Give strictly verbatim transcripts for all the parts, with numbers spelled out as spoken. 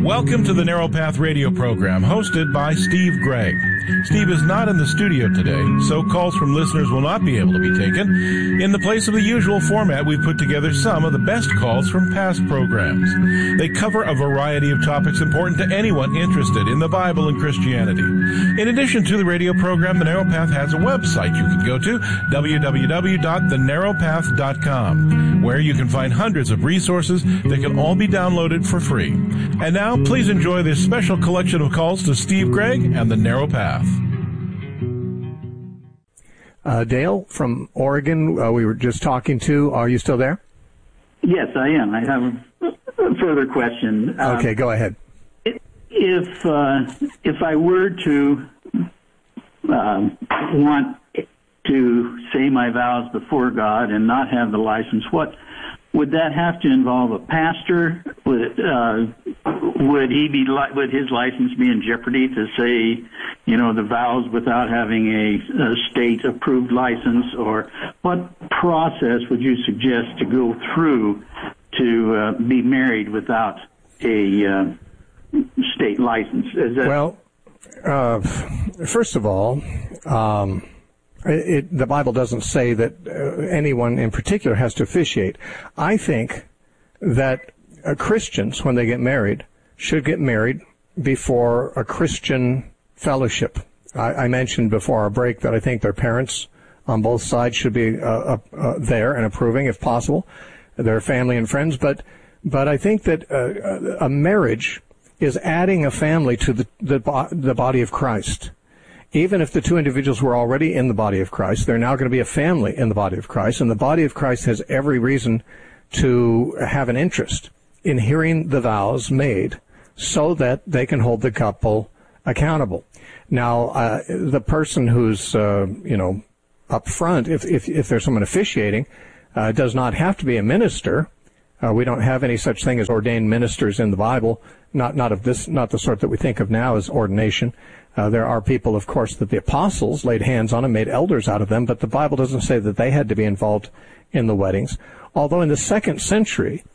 Welcome to the Narrow Path Radio program, hosted by Steve Gregg. Steve is not in the studio today, so calls from listeners will not be able to be taken. In the place of the usual format, we've put together some of the best calls from past programs. They cover a variety of topics important to anyone interested in the Bible and Christianity. In addition to the radio program, The Narrow Path has a website you can go to, w w w dot the narrow path dot com, where you can find hundreds of resources that can all be downloaded for free. And now, please enjoy this special collection of calls to Steve Gregg and The Narrow Path. Uh, Dale from Oregon, uh, we were just talking to. Are you still there? Yes, I am. I have a further question. Okay, um, go ahead. If uh, if I were to uh, want to say my vows before God and not have the license, what would that have to involve? A pastor? Would it, uh, would he be li- would his license be in jeopardy to say, you know, the vows without having a, a state approved license? Or what process would you suggest to go through to uh, be married without a uh, state license? Is that- well, uh, first of all, um, It, the Bible doesn't say that uh, anyone in particular has to officiate. I think that uh, Christians, when they get married, should get married before a Christian fellowship. I, I mentioned before our break that I think their parents on both sides should be uh, uh, uh, there and approving, if possible, their family and friends. But but I think that uh, a marriage is adding a family to the the, the body of Christ. Even if the two individuals were already in the body of Christ, they're now going to be a family in the body of Christ, and the body of Christ has every reason to have an interest in hearing the vows made so that they can hold the couple accountable. Now, uh, the person who's, uh, you know, up front, if, if, if there's someone officiating, uh, does not have to be a minister. Uh, we don't have any such thing as ordained ministers in the Bible, not, not of this, not the sort that we think of now as ordination. Uh, there are people, of course, that the apostles laid hands on and made elders out of them, but the Bible doesn't say that they had to be involved in the weddings. Although in the second century,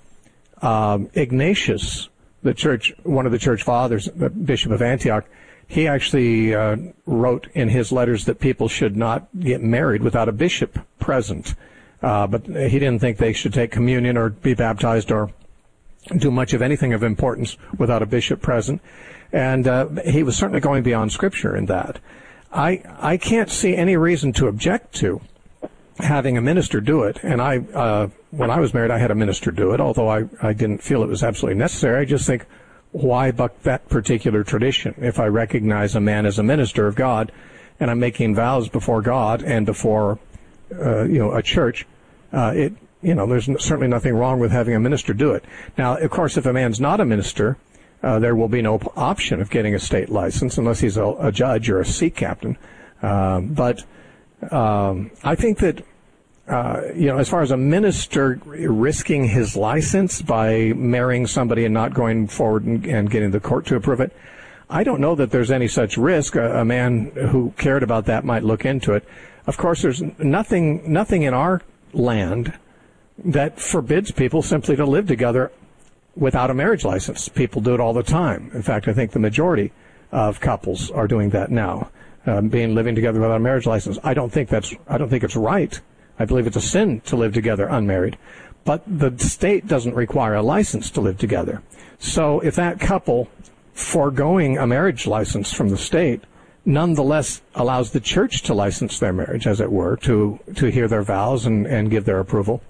um, Ignatius, the church, one of the church fathers, the Bishop of Antioch, he actually uh, wrote in his letters that people should not get married without a bishop present. Uh, but he didn't think they should take communion or be baptized or do much of anything of importance without a bishop present. And uh, he was certainly going beyond Scripture in that. I I can't see any reason to object to having a minister do it. And I, uh, when I was married, I had a minister do it, although I, I didn't feel it was absolutely necessary. I just think, why buck that particular tradition? If I recognize a man as a minister of God, and I'm making vows before God and before, uh, you know, a church, uh, it, you know, there's certainly nothing wrong with having a minister do it. Now, of course, if a man's not a minister, Uh, there will be no option of getting a state license unless he's a, a judge or a sea captain. Um, but um, I think that, uh, you know, as far as a minister risking his license by marrying somebody and not going forward and, and getting the court to approve it, I don't know that there's any such risk. A, a man who cared about that might look into it. Of course, there's nothing, nothing in our land that forbids people simply to live together without a marriage license. People do it all the time. In fact, I think the majority of couples are doing that now, um, being living together without a marriage license. I don't think that's. I don't think it's right. I believe it's a sin to live together unmarried. But the state doesn't require a license to live together. So if that couple, foregoing a marriage license from the state, nonetheless allows the church to license their marriage, as it were, to to hear their vows and, and give their approval,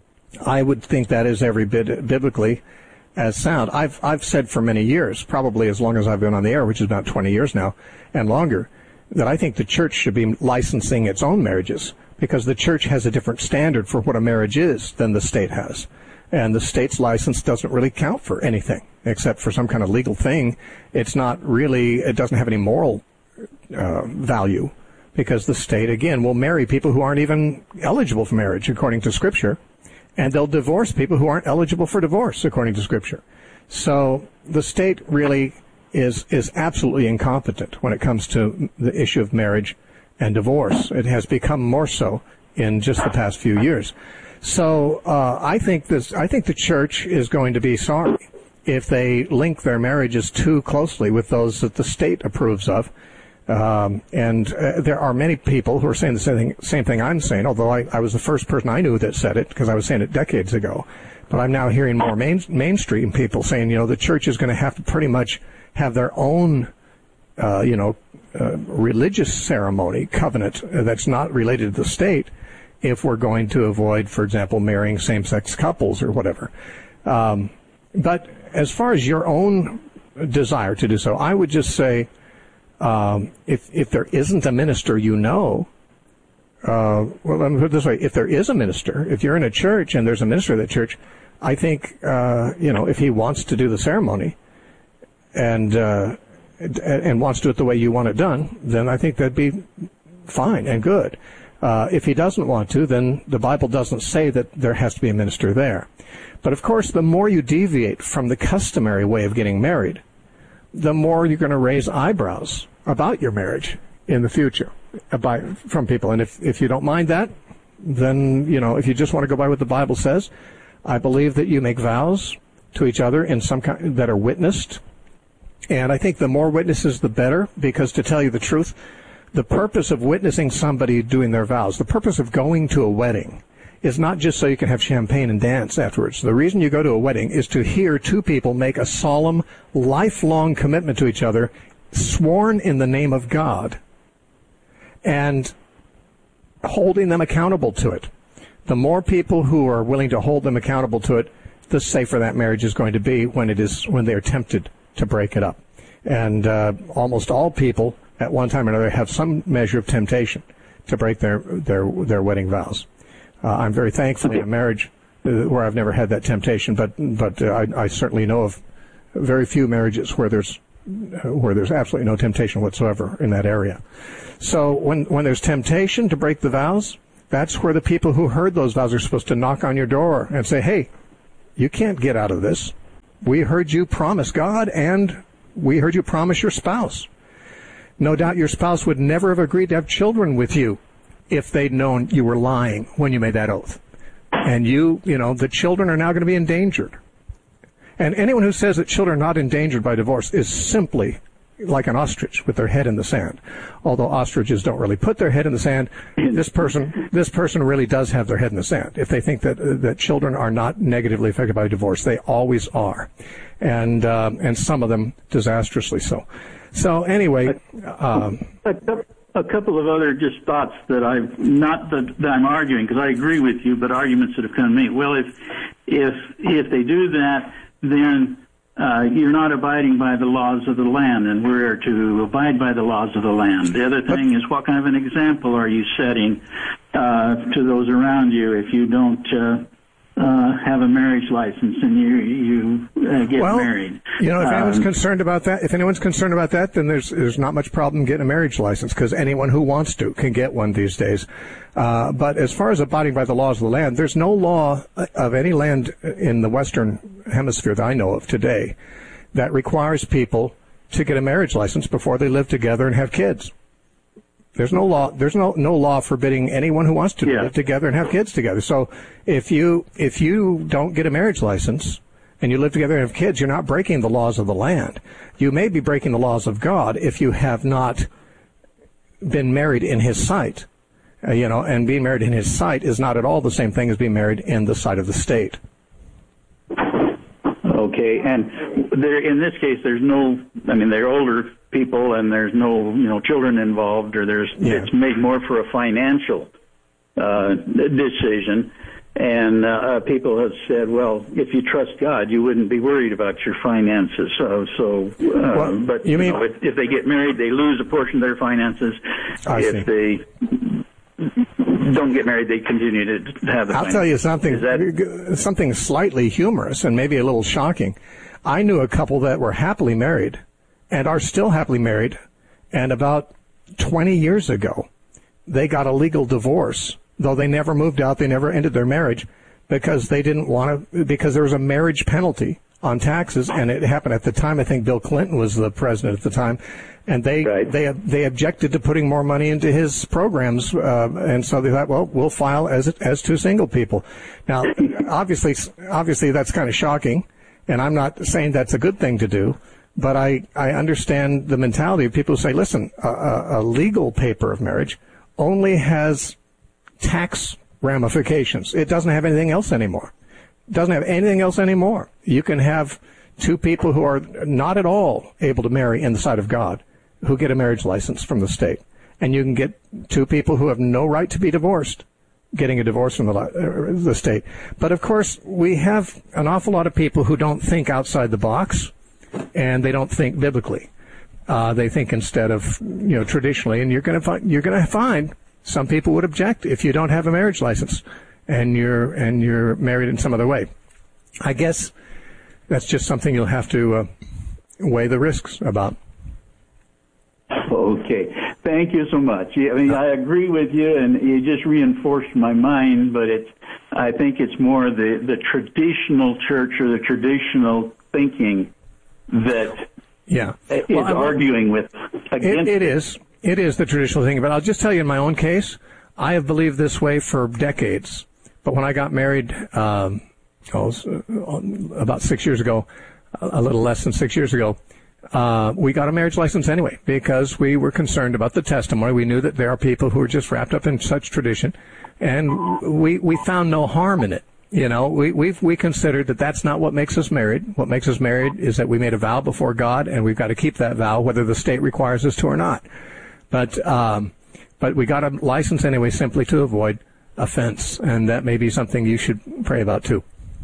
I would think that is every bit biblically as sound. I've I've said for many years, probably as long as I've been on the air, which is about twenty years now and longer, that I think the church should be licensing its own marriages, because the church has a different standard for what a marriage is than the state has. And the state's license doesn't really count for anything except for some kind of legal thing. It's not really, it doesn't have any moral uh, value, because the state, again, will marry people who aren't even eligible for marriage according to Scripture. And they'll divorce people who aren't eligible for divorce, according to Scripture. So the state really is is absolutely incompetent when it comes to the issue of marriage and divorce. It has become more so in just the past few years. So uh, I think this. I think the church is going to be sorry if they link their marriages too closely with those that the state approves of. Um, and uh, there are many people who are saying the same thing, same thing I'm saying, although I, I was the first person I knew that said it because I was saying it decades ago. But I'm now hearing more main, mainstream people saying, you know, the church is going to have to pretty much have their own, uh, you know, uh, religious ceremony, covenant uh, that's not related to the state if we're going to avoid, for example, marrying same-sex couples or whatever. Um, but as far as your own desire to do so, I would just say, Um, if if there isn't a minister you know, uh, well, let me put it this way: if there is a minister, if you're in a church and there's a minister of that church, I think uh, you know if he wants to do the ceremony and uh, and wants to do it the way you want it done, then I think that'd be fine and good. Uh, if he doesn't want to, then the Bible doesn't say that there has to be a minister there. But of course, the more you deviate from the customary way of getting married, the more you're going to raise eyebrows about your marriage in the future by, from people. And if, if you don't mind that, then, you know, if you just want to go by what the Bible says, I believe that you make vows to each other in some kind that are witnessed. And I think the more witnesses, the better, because to tell you the truth, the purpose of witnessing somebody doing their vows, the purpose of going to a wedding, is not just so you can have champagne and dance afterwards. The reason you go to a wedding is to hear two people make a solemn, lifelong commitment to each other, sworn in the name of God, and holding them accountable to it. The more people who are willing to hold them accountable to it, the safer that marriage is going to be when it is when they are tempted to break it up. And uh, almost all people, at one time or another, have some measure of temptation to break their their their wedding vows. Uh, I'm very thankful in a marriage uh, where I've never had that temptation, but but uh, I, I certainly know of very few marriages where there's uh, where there's absolutely no temptation whatsoever in that area. So when when there's temptation to break the vows, that's where the people who heard those vows are supposed to knock on your door and say, "Hey, you can't get out of this. We heard you promise God, and we heard you promise your spouse. No doubt your spouse would never have agreed to have children with you if they'd known you were lying when you made that oath. And you, you know, the children are now going to be endangered." And anyone who says that children are not endangered by divorce is simply like an ostrich with their head in the sand. Although ostriches don't really put their head in the sand, this person, this person really does have their head in the sand. If they think that, uh, that children are not negatively affected by divorce, they always are. And, um, and some of them disastrously so. So anyway, um, a couple of other just thoughts that I've not that, that I'm arguing, because I agree with you, but arguments that have come to me. Well, if if if they do that, then uh, you're not abiding by the laws of the land, and we're to abide by the laws of the land. The other thing is, what kind of an example are you setting uh, to those around you if you don't uh, uh, have a marriage license and you you uh, get well, married? You know, if anyone's um, concerned about that, if anyone's concerned about that, then there's there's not much problem getting a marriage license, because anyone who wants to can get one these days. Uh, but as far as abiding by the laws of the land, there's no law of any land in the Western Hemisphere that I know of today that requires people to get a marriage license before they live together and have kids. There's no law. There's no no law forbidding anyone who wants to yeah. live together and have kids together. So if you if you don't get a marriage license and you live together and have kids, you're not breaking the laws of the land. You may be breaking the laws of God if you have not been married in His sight. Uh, you know, and being married in His sight is not at all the same thing as being married in the sight of the state. Okay, and there, in this case, there's no, I mean, they're older people and there's no, you know, children involved, or there's, yeah. it's made more for a financial uh, decision. And uh, people have said, well, if you trust God, you wouldn't be worried about your finances. So, so uh, well, but you, you mean, know, if, if they get married, they lose a portion of their finances. I if see. they don't get married, they continue to have the I'll finances. tell you something, that, something slightly humorous and maybe a little shocking. I knew a couple that were happily married and are still happily married, and about twenty years ago, they got a legal divorce. Though they never moved out, they never ended their marriage because they didn't want to, because there was a marriage penalty on taxes, and it happened at the time. I think Bill Clinton was the president at the time, and they right. they they objected to putting more money into his programs, uh, and so they thought, well, we'll file as as two single people. Now, obviously, obviously that's kind of shocking, And I'm not saying that's a good thing to do, but I, I understand the mentality of people who say, listen, a, a, a legal paper of marriage only has tax ramifications. It doesn't have anything else anymore. It doesn't have anything else anymore. You can have two people who are not at all able to marry in the sight of God who get a marriage license from the state. And you can get two people who have no right to be divorced getting a divorce from the, uh, the state. But, of course, we have an awful lot of people who don't think outside the box, and they don't think biblically. Uh, they think instead of, you know, traditionally, and you're going to find, you're going to find some people would object if you don't have a marriage license and you're, and you're married in some other way. I guess that's just something you'll have to uh, weigh the risks about. Okay. Thank you so much. Yeah, I mean, I agree with you, and you just reinforced my mind, but it's, I think it's more the, the traditional church or the traditional thinking that yeah. is well, arguing with against it. It is. It is the traditional thing. But I'll just tell you in my own case, I have believed this way for decades. But when I got married um, oh, about six years ago, a little less than six years ago, Uh, we got a marriage license anyway because we were concerned about the testimony. We knew that there are people who are just wrapped up in such tradition, and we we found no harm in it. You know, we we've, we considered that that's not what makes us married. What makes us married is that we made a vow before God, and we've got to keep that vow whether the state requires us to or not. But um, but we got a license anyway simply to avoid offense, and that may be something you should pray about too.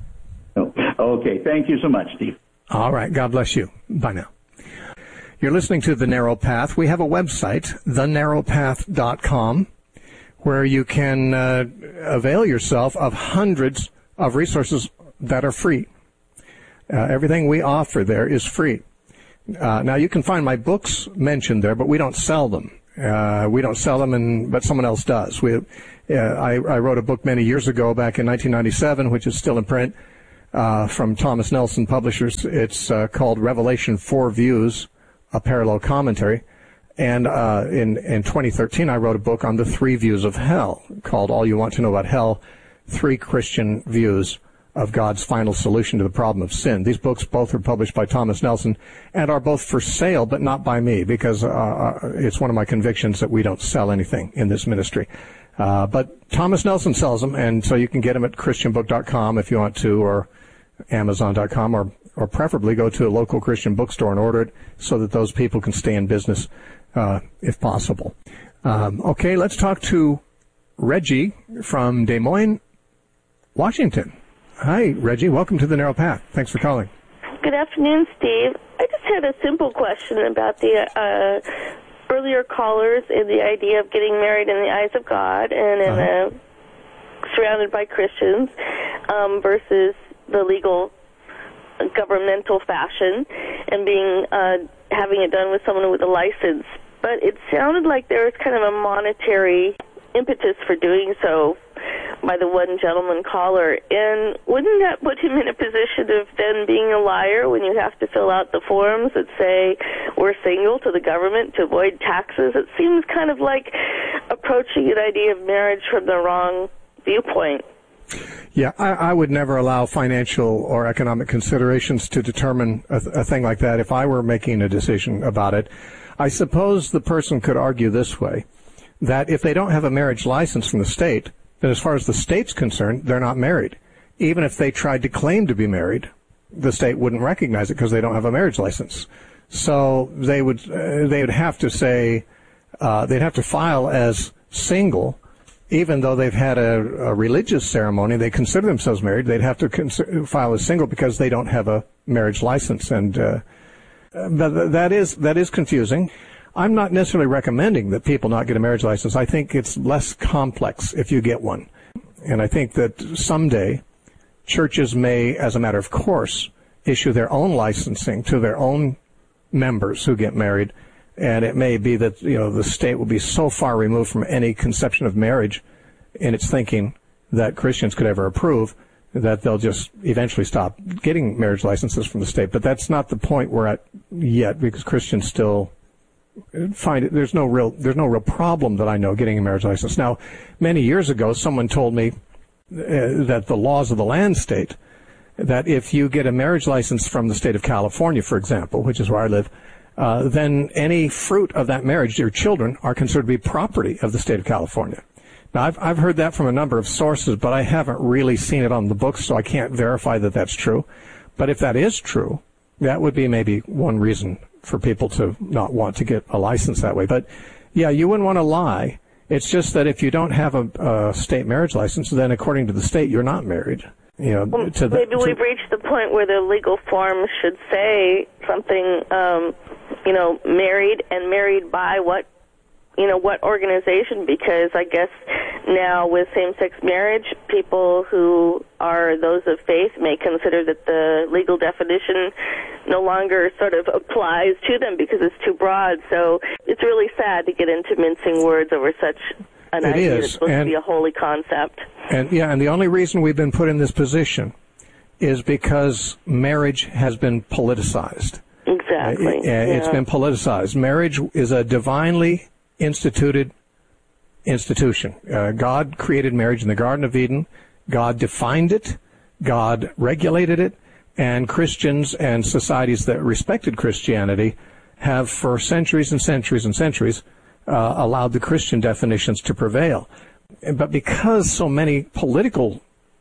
Okay, thank you so much, Steve. All right, God bless you. Bye now. You're listening to The Narrow Path. We have a website, the narrow path dot com, where you can uh, avail yourself of hundreds of resources that are free. Uh, everything we offer there is free. Uh, now, you can find my books mentioned there, but we don't sell them. Uh, we don't sell them, and, but someone else does. We, uh, I, I wrote a book many years ago, back in nineteen ninety-seven, which is still in print, uh, from Thomas Nelson Publishers. It's uh, called Revelation Four Views, a Parallel Commentary. And uh, in, in twenty thirteen, I wrote a book on the three views of hell called All You Want to Know About Hell, Three Christian Views of God's Final Solution to the Problem of Sin. These books both are published by Thomas Nelson and are both for sale, but not by me, because uh, it's one of my convictions that we don't sell anything in this ministry. Uh, but Thomas Nelson sells them, and so you can get them at christian book dot com if you want to, or amazon dot com, or or preferably go to a local Christian bookstore and order it so that those people can stay in business, uh, if possible. Um, okay, let's talk to Reggie from Des Moines, Washington. Hi, Reggie. Welcome to The Narrow Path. Thanks for calling. Good afternoon, Steve. I just had a simple question about the uh, earlier callers and the idea of getting married in the eyes of God and in uh-huh. a, surrounded by Christians um, versus the legal governmental fashion and being uh, having it done with someone with a license. But it sounded like there was kind of a monetary impetus for doing so by the one gentleman caller. And wouldn't that put him in a position of then being a liar when you have to fill out the forms that say we're single to the government to avoid taxes? It seems kind of like approaching an idea of marriage from the wrong viewpoint. Yeah, I, I would never allow financial or economic considerations to determine a, a thing like that if I were making a decision about it. I suppose the person could argue this way, that if they don't have a marriage license from the state, then as far as the state's concerned, they're not married. Even if they tried to claim to be married, the state wouldn't recognize it because they don't have a marriage license. So they would uh, they would have to say, uh, they'd have to file as single. Even though they've had a, a religious ceremony, they consider themselves married, they'd have to cons- file as single because they don't have a marriage license. And uh, but that is that is confusing. I'm not necessarily recommending that people not get a marriage license. I think it's less complex if you get one. And I think that someday churches may, as a matter of course, issue their own licensing to their own members who get married. And it may be that, you know, the state will be so far removed from any conception of marriage in its thinking that Christians could ever approve that they'll just eventually stop getting marriage licenses from the state. But that's not the point we're at yet, because Christians still find it, there's no real, there's no real problem that I know getting a marriage license. Now, many years ago, someone told me uh, that the laws of the land state that if you get a marriage license from the state of California, for example, which is where I live, uh, then any fruit of that marriage, your children, are considered to be property of the state of California. Now, I've, I've heard that from a number of sources, but I haven't really seen it on the books, so I can't verify that that's true. But if that is true, that would be maybe one reason for people to not want to get a license that way. But, yeah, you wouldn't want to lie. It's just that if you don't have a, a state marriage license, then according to the state, you're not married. You know, well, to the, maybe to, we've reached the point where the legal form should say something, um, you know, married and married by what, you know, what organization? Because I guess now with same-sex marriage, people who are those of faith may consider that the legal definition no longer sort of applies to them because it's too broad. So it's really sad to get into mincing words over such an it idea is. that's supposed and, to be a holy concept. And yeah, and the only reason we've been put in this position is because marriage has been politicized. Exactly. Uh, it's yeah. been politicized. Marriage is a divinely instituted institution. Uh, God created marriage in the Garden of Eden. God defined it. God regulated it. And Christians and societies that respected Christianity have for centuries and centuries and centuries uh, allowed the Christian definitions to prevail. But because so many political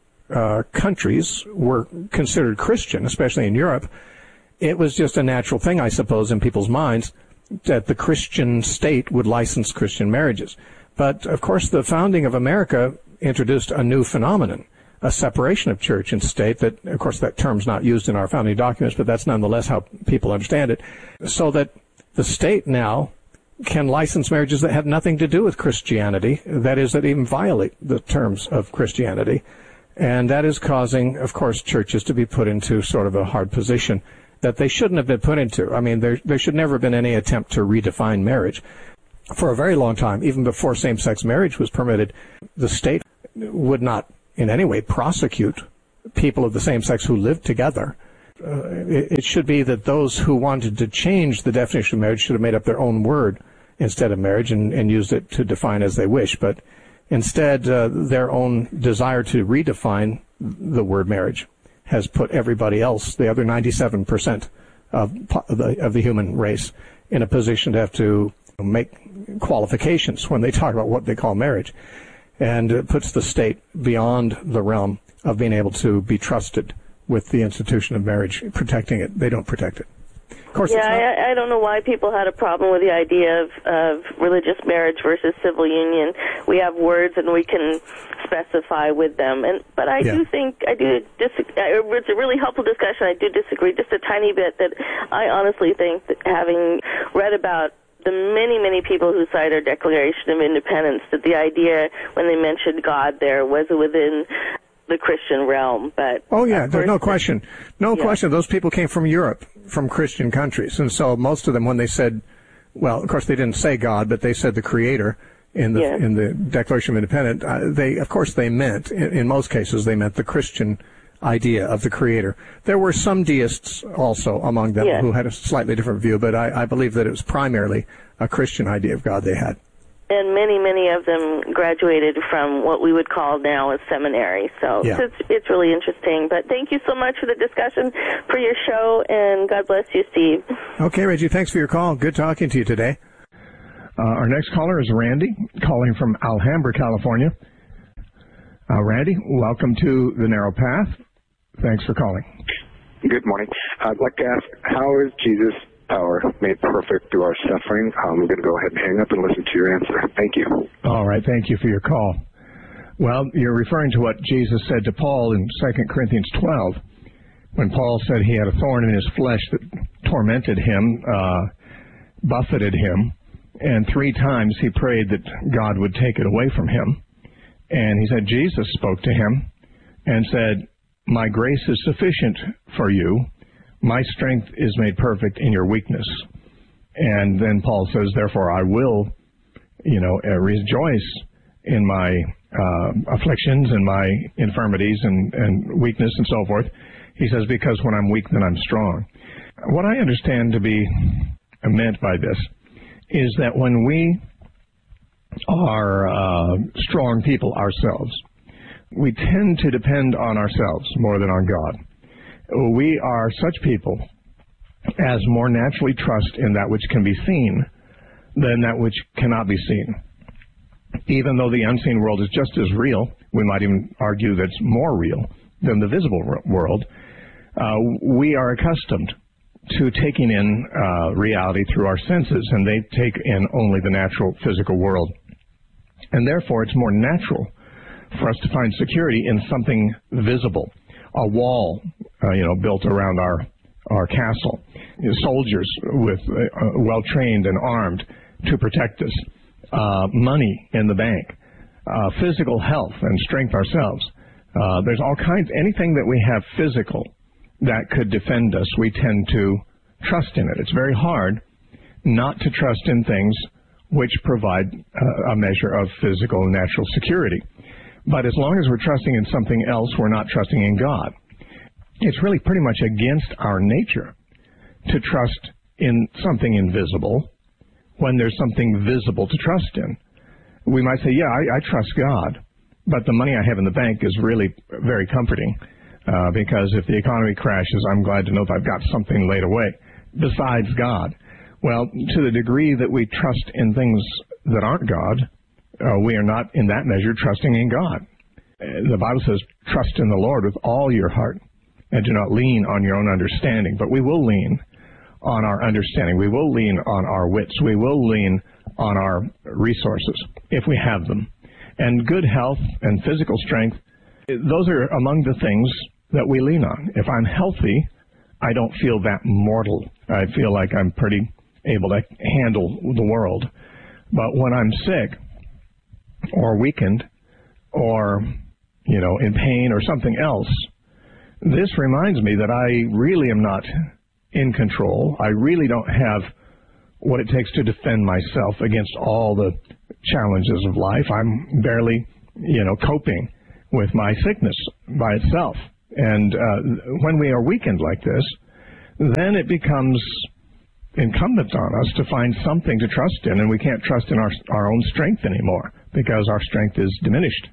uh, countries were considered Christian, especially in Europe, it was just a natural thing, I suppose, in people's minds that the Christian state would license Christian marriages. But, of course, the founding of America introduced a new phenomenon, a separation of church and state that, of course, that term's not used in our founding documents, but that's nonetheless how people understand it, so that the state now can license marriages that have nothing to do with Christianity, that is, that even violate the terms of Christianity. And that is causing, of course, churches to be put into sort of a hard position that they shouldn't have been put into. I mean, there there should never have been any attempt to redefine marriage. For a very long time, even before same-sex marriage was permitted, the state would not in any way prosecute people of the same sex who lived together. Uh, it, it should be that those who wanted to change the definition of marriage should have made up their own word instead of marriage and, and used it to define as they wish. But instead, uh, their own desire to redefine the word marriage has put everybody else, the other ninety-seven percent of the, of the human race, in a position to have to make qualifications when they talk about what they call marriage. And it puts the state beyond the realm of being able to be trusted with the institution of marriage, protecting it. They don't protect it. Of course, yeah, it's not. I, I don't know why people had a problem with the idea of, of religious marriage versus civil union. We have words and we can specify with them. And but I yeah. do think I do disagree. It's a really helpful discussion. I do disagree just a tiny bit. That I honestly think that having read about the many, many people who cite our Declaration of Independence, that the idea when they mentioned God there was within the Christian realm. But oh yeah, there's no question, no yeah. question. Those people came from Europe, from Christian countries, and so most of them, when they said, well, of course they didn't say God, but they said the Creator in the yeah. in the Declaration of Independence. Uh, they, of course, they meant in, in most cases they meant the Christian idea of the Creator. There were some deists also among them yeah. who had a slightly different view, but I, I believe that it was primarily a Christian idea of God they had. And many, many of them graduated from what we would call now a seminary. So yeah. it's, it's really interesting. But thank you so much for the discussion, for your show, and God bless you, Steve. Okay, Reggie, thanks for your call. Good talking to you today. Uh, our next caller is Randy, calling from Alhambra, California. Uh, Randy, welcome to The Narrow Path. Thanks for calling. Good morning. I'd like to ask, how is Jesus' power made perfect through our suffering? I'm going to go ahead and hang up and listen to your answer. Thank you. All right. Thank you for your call. Well, you're referring to what Jesus said to Paul in Second Corinthians twelve, when Paul said he had a thorn in his flesh that tormented him, uh, buffeted him, and three times he prayed that God would take it away from him. And he said Jesus spoke to him and said, "My grace is sufficient for you. My strength is made perfect in your weakness." And then Paul says, "Therefore I will, you know, uh, rejoice in my uh, afflictions and my infirmities and, and weakness and so forth." He says, "Because when I'm weak, then I'm strong." What I understand to be meant by this is that when we are uh, strong people ourselves, we tend to depend on ourselves more than on God. We are such people as more naturally trust in that which can be seen than that which cannot be seen. Even though the unseen world is just as real, we might even argue that it's more real than the visible world, uh, we are accustomed to taking in uh, reality through our senses, and they take in only the natural physical world. And therefore, it's more natural for us to find security in something visible, a wall, uh, you know, built around our our castle, you know, soldiers with uh, well-trained and armed to protect us, uh, money in the bank, uh, physical health and strength ourselves. Uh, there's all kinds, anything that we have physical that could defend us, we tend to trust in it. It's very hard not to trust in things which provide uh, a measure of physical and natural security. But as long as we're trusting in something else, we're not trusting in God. It's really pretty much against our nature to trust in something invisible when there's something visible to trust in. We might say, yeah, I, I trust God, but the money I have in the bank is really very comforting uh, because if the economy crashes, I'm glad to know that I've got something laid away besides God. Well, to the degree that we trust in things that aren't God, uh, we are not in that measure trusting in God. Uh, the Bible says, trust in the Lord with all your heart and do not lean on your own understanding. But we will lean on our understanding. We will lean on our wits. We will lean on our resources if we have them. And good health and physical strength, those are among the things that we lean on. If I'm healthy, I don't feel that mortal. I feel like I'm pretty able to handle the world. But when I'm sick or weakened or, you know, in pain or something else, this reminds me that I really am not in control. I really don't have what it takes to defend myself against all the challenges of life. I'm barely, you know, coping with my sickness by itself. And uh, when we are weakened like this, then it becomes incumbent on us to find something to trust in, and we can't trust in our, our own strength anymore because our strength is diminished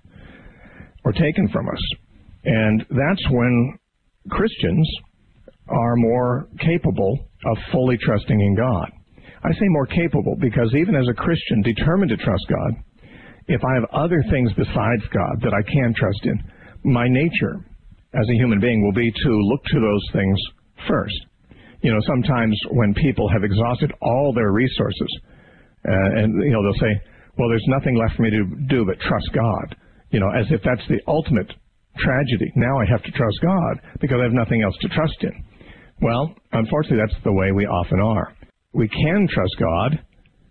or taken from us. And that's when Christians are more capable of fully trusting in God. I say more capable because even as a Christian determined to trust God, if I have other things besides God that I can trust in, my nature as a human being will be to look to those things first. You know, sometimes when people have exhausted all their resources, uh, and, you know, they'll say, well, there's nothing left for me to do but trust God, you know, as if that's the ultimate tragedy. Now I have to trust God because I have nothing else to trust in. Well, unfortunately, that's the way we often are. We can trust God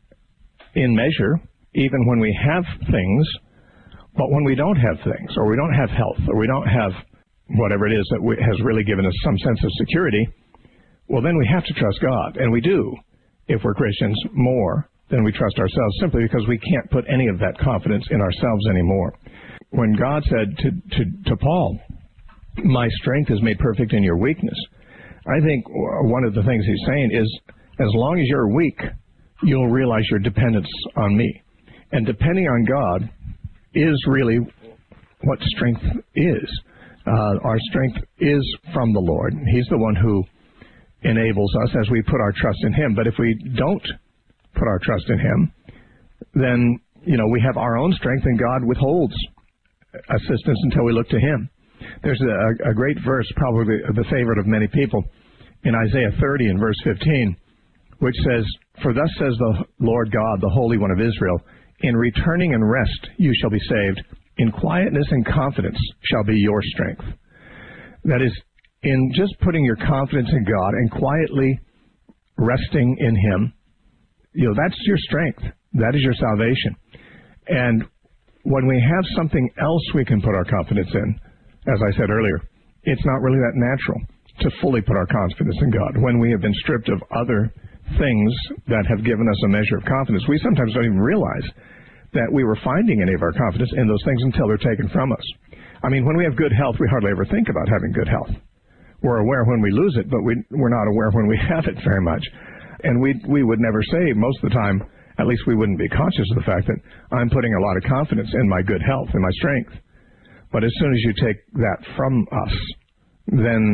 in measure, even when we have things, but when we don't have things, or we don't have health, or we don't have whatever it is that we, has really given us some sense of security, well, then we have to trust God, and we do, if we're Christians, more than we trust ourselves, simply because we can't put any of that confidence in ourselves anymore. When God said to, to, to Paul, my strength is made perfect in your weakness, I think one of the things he's saying is, as long as you're weak, you'll realize your dependence on me. And depending on God is really what strength is. Uh, our strength is from the Lord. He's the one who enables us as we put our trust in Him. But if we don't put our trust in Him, then, you know, we have our own strength and God withholds assistance until we look to Him. There's a, a great verse, probably the favorite of many people, in Isaiah thirty and verse fifteen, which says, for thus says the Lord God, the Holy One of Israel, in returning and rest you shall be saved. In quietness and confidence shall be your strength. That is, in just putting your confidence in God and quietly resting in Him, you know, that's your strength. That is your salvation. And when we have something else we can put our confidence in, as I said earlier, it's not really that natural to fully put our confidence in God. When we have been stripped of other things that have given us a measure of confidence, we sometimes don't even realize that we were finding any of our confidence in those things until they're taken from us. I mean, when we have good health, we hardly ever think about having good health. We're aware when we lose it, but we, we're not aware when we have it very much. And we we would never say, most of the time, at least we wouldn't be conscious of the fact that I'm putting a lot of confidence in my good health and my strength. But as soon as you take that from us, then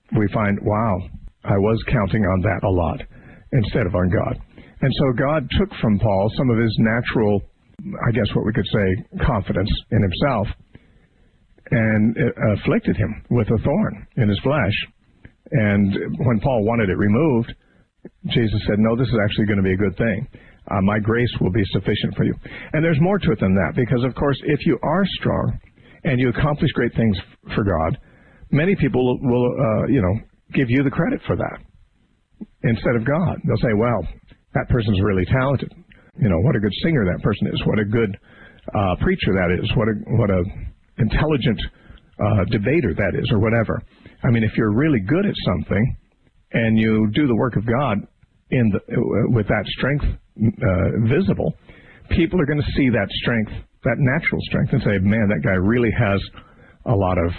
we find, wow, I was counting on that a lot instead of on God. And so God took from Paul some of his natural, I guess what we could say, confidence in himself, and afflicted him with a thorn in his flesh. And when Paul wanted it removed, Jesus said, no, this is actually going to be a good thing. Uh, my grace will be sufficient for you. And there's more to it than that, because, of course, if you are strong and you accomplish great things for God, many people will, will uh, you know, give you the credit for that instead of God. They'll say, well, that person's really talented. You know, what a good singer that person is. What a good uh, preacher that is. What a what a intelligent uh, debater that is, or whatever. I mean, if you're really good at something and you do the work of God in the, uh, with that strength uh, visible, people are going to see that strength, that natural strength, and say, man, that guy really has a lot of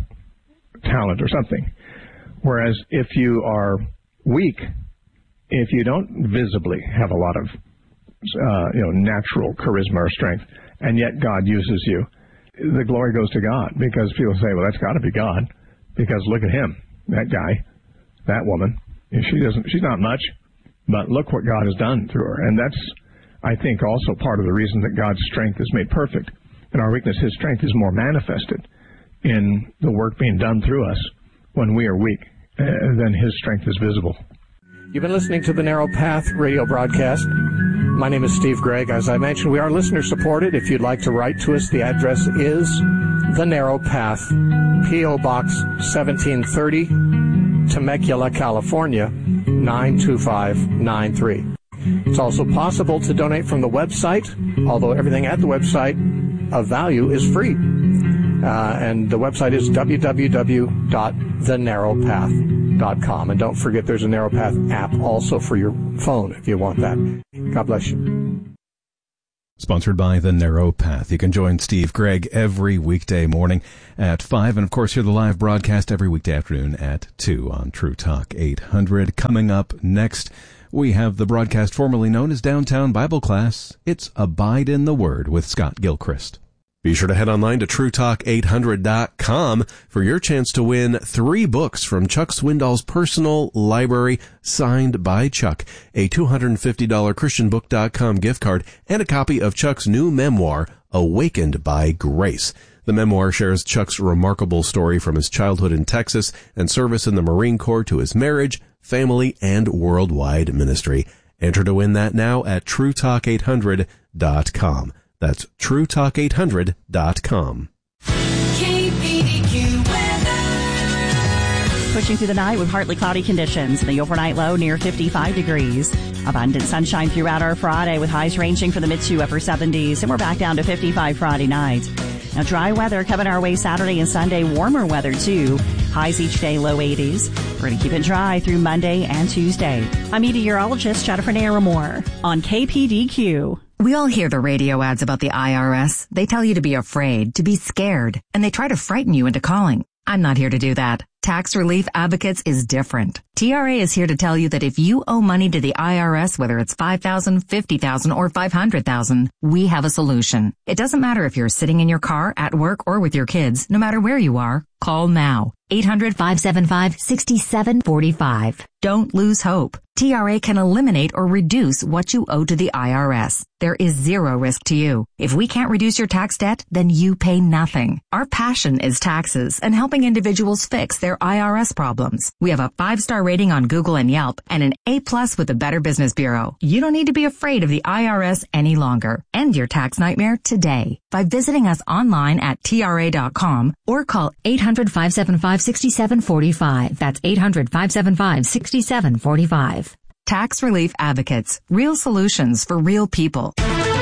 uh, talent or something. Whereas if you are weak, if you don't visibly have a lot of uh, you know, natural charisma or strength, and yet God uses you, the glory goes to God, because people say, well, that's got to be God, because look at him, that guy, that woman. She doesn't, she's not much, but look what God has done through her. And that's, I think, also part of the reason that God's strength is made perfect. In our weakness, his strength is more manifested in the work being done through us when we are weak, uh, then his strength is visible. You've been listening to the Narrow Path radio broadcast. My name is Steve Gregg. As I mentioned, we are listener-supported. If you'd like to write to us, the address is The Narrow Path, P O. Box seventeen thirty, Temecula, California, nine two five nine three. It's also possible to donate from the website, although everything at the website of value is free. Uh, and the website is w w w dot the narrow path dot com. And don't forget, there's a Narrow Path app also for your phone if you want that. God bless you. Sponsored by The Narrow Path. You can join Steve Gregg every weekday morning at five, and of course hear the live broadcast every weekday afternoon at two on True Talk eight hundred. Coming up next, we have the broadcast formerly known as Downtown Bible Class. It's Abide in the Word with Scott Gilchrist. Be sure to head online to true talk eight hundred dot com for your chance to win three books from Chuck Swindoll's personal library, signed by Chuck, a two hundred fifty dollars christian book dot com gift card, and a copy of Chuck's new memoir, Awakened by Grace. The memoir shares Chuck's remarkable story from his childhood in Texas and service in the Marine Corps to his marriage, family, and worldwide ministry. Enter to win that now at true talk eight hundred dot com. That's true talk eight hundred dot com. K P D Q weather. Pushing through the night with partly cloudy conditions. The overnight low near fifty-five degrees. Abundant sunshine throughout our Friday with highs ranging from the mid to upper seventies. And we're back down to fifty-five Friday night. Now, dry weather coming our way Saturday and Sunday. Warmer weather, too. Highs each day, low eighties. We're going to keep it dry through Monday and Tuesday. I'm meteorologist Jennifer Naramore on K P D Q. We all hear the radio ads about the I R S. They tell you to be afraid, to be scared, and they try to frighten you into calling. I'm not here to do that. Tax Relief Advocates is different. T R A is here to tell you that if you owe money to the I R S, whether it's five thousand dollars, fifty thousand dollars, or five hundred thousand dollars, we have a solution. It doesn't matter if you're sitting in your car, at work, or with your kids. No matter where you are, call now. eight hundred, five seven five, six seven four five. Don't lose hope. T R A can eliminate or reduce what you owe to the I R S. There is zero risk to you. If we can't reduce your tax debt, then you pay nothing. Our passion is taxes and helping individuals fix their I R S problems. We have a five-star rating on Google and Yelp and an A-plus with the Better Business Bureau. You don't need to be afraid of the I R S any longer. End your tax nightmare today by visiting us online at T R A dot com or call eight hundred, five seven five, six seven four five. That's eight hundred, five seven five, six seven four five. Tax Relief Advocates. Real solutions for real people.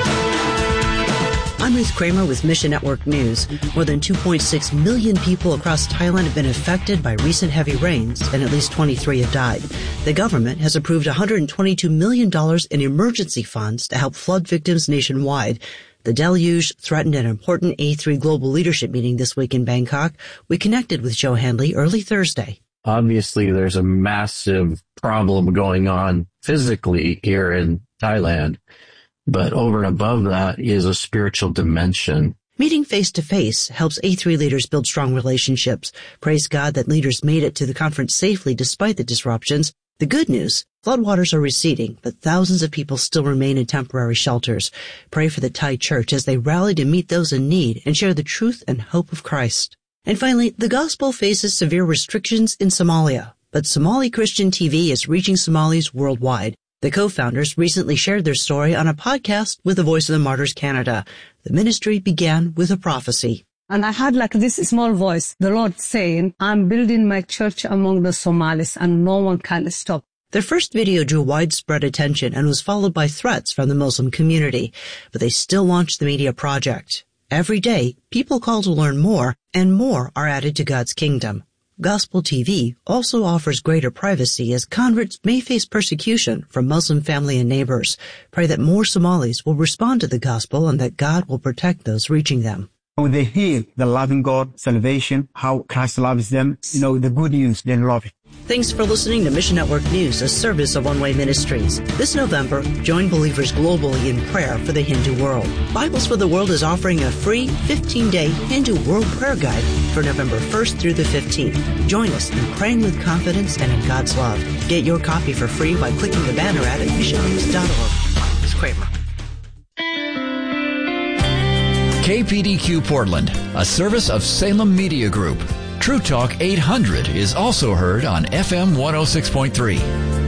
I'm Ruth Kramer with Mission Network News. More than two point six million people across Thailand have been affected by recent heavy rains, and at least twenty-three have died. The government has approved one hundred twenty-two million dollars in emergency funds to help flood victims nationwide. The deluge threatened an important A three global leadership meeting this week in Bangkok. We connected with Joe Handley early Thursday. Obviously, there's a massive problem going on physically here in Thailand, but over and above that is a spiritual dimension. Meeting face-to-face helps A three leaders build strong relationships. Praise God that leaders made it to the conference safely despite the disruptions. The good news, floodwaters are receding, but thousands of people still remain in temporary shelters. Pray for the Thai church as they rally to meet those in need and share the truth and hope of Christ. And finally, the gospel faces severe restrictions in Somalia, but Somali Christian T V is reaching Somalis worldwide. The co-founders recently shared their story on a podcast with the Voice of the Martyrs Canada. The ministry began with a prophecy. And I had like this small voice, the Lord saying, I'm building my church among the Somalis and no one can stop. Their first video drew widespread attention and was followed by threats from the Muslim community, but they still launched the media project. Every day, people call to learn more, and more are added to God's kingdom. Gospel T V also offers greater privacy as converts may face persecution from Muslim family and neighbors. Pray that more Somalis will respond to the gospel and that God will protect those reaching them. When they hear the loving God, salvation, how Christ loves them, you know, the good news, they love it. Thanks for listening to Mission Network News, a service of One Way Ministries. This November, join believers globally in prayer for the Hindu world. Bibles for the World is offering a free fifteen-day Hindu World Prayer Guide for November first through the fifteenth. Join us in praying with confidence and in God's love. Get your copy for free by clicking the banner ad at missionaries dot org. It's Kramer. K P D Q Portland, a service of Salem Media Group. True Talk eight hundred is also heard on F M one oh six point three.